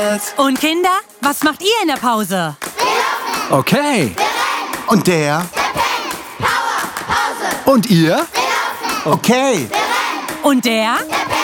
gesammelt. Und Kinder, was macht ihr in der Pause? Okay. Und der? Und ihr? Okay. Und der?